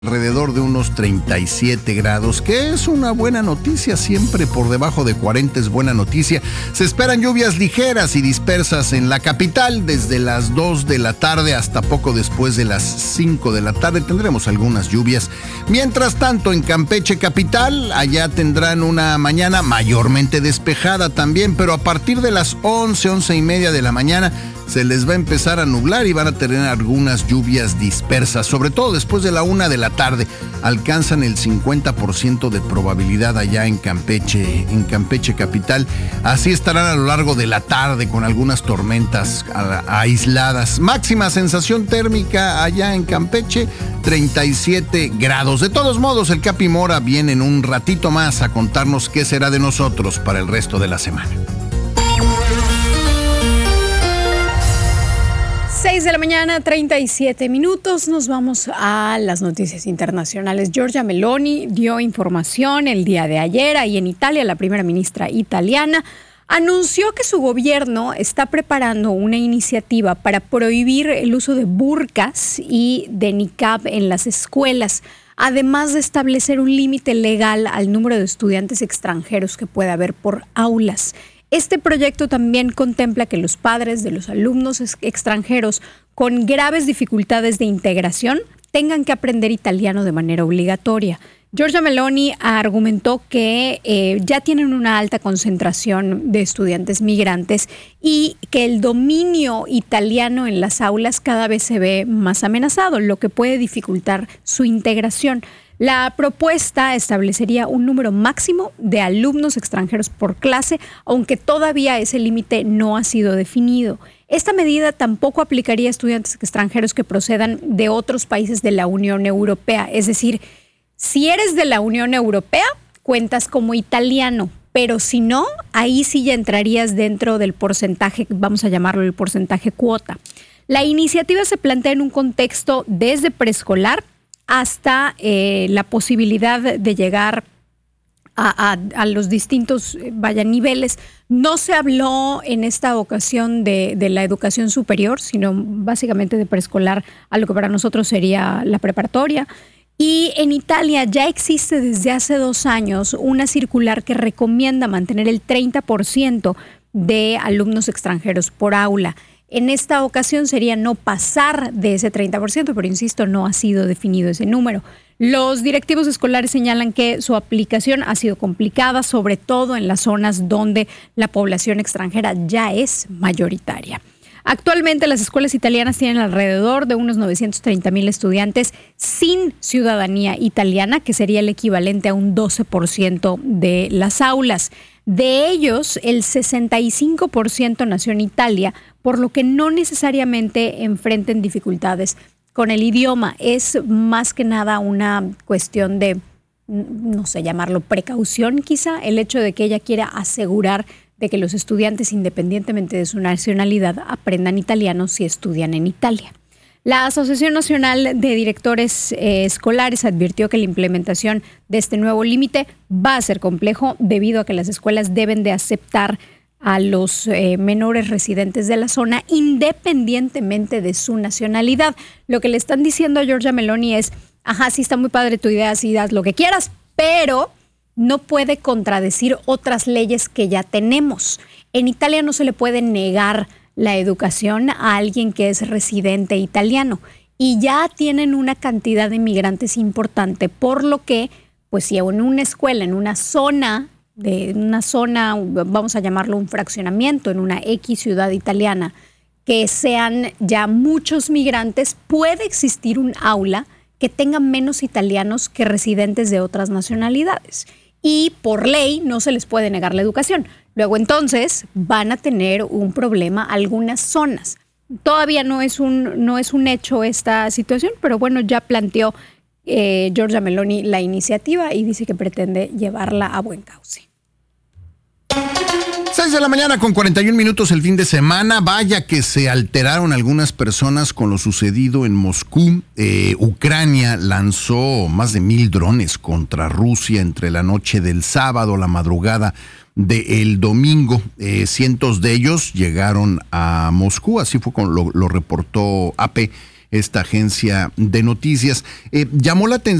Alrededor de unos 37 grados, que es una buena noticia. Siempre por debajo de 40 es buena noticia. Se esperan lluvias ligeras y dispersas en la capital desde las 2 de la tarde hasta poco después de las 5 de la tarde. Tendremos algunas lluvias. Mientras tanto, en Campeche capital, allá tendrán una mañana mayormente despejada también, pero a partir de las 11 y media de la mañana se les va a empezar a nublar y van a tener algunas lluvias dispersas, sobre todo después de la 1 de la tarde. Alcanzan el 50% de probabilidad allá en Campeche capital. Así estarán a lo largo de la tarde con algunas tormentas aisladas. Máxima sensación térmica allá en Campeche, 37 grados. De todos modos, el Capi Mora viene en un ratito más a contarnos qué será de nosotros para el resto de la semana. 6 de la mañana, 37 minutos. Nos vamos a las noticias internacionales. Giorgia Meloni dio información el día de ayer ahí en Italia. La primera ministra italiana anunció que su gobierno está preparando una iniciativa para prohibir el uso de burkas y de niqab en las escuelas, además de establecer un límite legal al número de estudiantes extranjeros que puede haber por aulas. Este proyecto también contempla que los padres de los alumnos extranjeros con graves dificultades de integración tengan que aprender italiano de manera obligatoria. Giorgia Meloni argumentó que ya tienen una alta concentración de estudiantes migrantes y que el dominio italiano en las aulas cada vez se ve más amenazado, lo que puede dificultar su integración. La propuesta establecería un número máximo de alumnos extranjeros por clase, aunque todavía ese límite no ha sido definido. Esta medida tampoco aplicaría a estudiantes extranjeros que procedan de otros países de la Unión Europea. Es decir, si eres de la Unión Europea, cuentas como italiano, pero si no, ahí sí ya entrarías dentro del porcentaje, vamos a llamarlo el porcentaje cuota. La iniciativa se plantea en un contexto desde preescolar hasta la posibilidad de llegar a los distintos niveles. No se habló en esta ocasión de la educación superior, sino básicamente de preescolar a lo que para nosotros sería la preparatoria. Y en Italia ya existe desde hace 2 años una circular que recomienda mantener el 30% de alumnos extranjeros por aula. En esta ocasión sería no pasar de ese 30%, pero insisto, no ha sido definido ese número. Los directivos escolares señalan que su aplicación ha sido complicada, sobre todo en las zonas donde la población extranjera ya es mayoritaria. Actualmente las escuelas italianas tienen alrededor de unos 930,000 estudiantes sin ciudadanía italiana, que sería el equivalente a un 12% de las aulas. De ellos, el 65% nació en Italia, por lo que no necesariamente enfrenten dificultades con el idioma. Es más que nada una cuestión de, no sé, llamarlo precaución quizá, el hecho de que ella quiera asegurar de que los estudiantes, independientemente de su nacionalidad, aprendan italiano si estudian en Italia. La Asociación Nacional de Directores Escolares advirtió que la implementación de este nuevo límite va a ser complejo debido a que las escuelas deben de aceptar a los menores residentes de la zona independientemente de su nacionalidad. Lo que le están diciendo a Giorgia Meloni es, sí está muy padre tu idea, sí haz lo que quieras, pero no puede contradecir otras leyes que ya tenemos. En Italia no se le puede negar la educación a alguien que es residente italiano y ya tienen una cantidad de migrantes importante, por lo que, pues si en una escuela, en una zona, vamos a llamarlo un fraccionamiento, en una X ciudad italiana, que sean ya muchos migrantes, puede existir un aula que tenga menos italianos que residentes de otras nacionalidades. Y por ley no se les puede negar la educación. Luego entonces van a tener un problema algunas zonas. Todavía no es un hecho esta situación, pero bueno, ya planteó Giorgia Meloni la iniciativa y dice que pretende llevarla a buen cauce. 6 de la mañana con 41 minutos el fin de semana. Vaya que se alteraron algunas personas con lo sucedido en Moscú. Ucrania lanzó más de 1,000 drones contra Rusia entre la noche del sábado, la madrugada del domingo. Cientos de ellos llegaron a Moscú, así fue como lo reportó AP. esta agencia de noticias. Llamó la atención